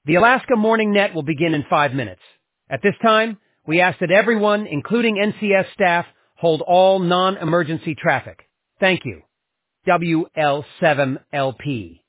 The Alaska Morning Net will begin in 5 minutes. At this time, we ask that everyone, including NCS staff, hold all non-emergency traffic. Thank you. WL7LP.